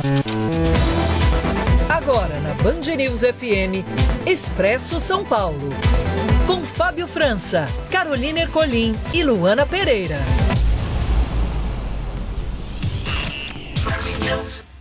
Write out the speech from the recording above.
Agora na Band News FM, Expresso São Paulo. Com Fábio França, Carolina Ercolim e Luana Pereira.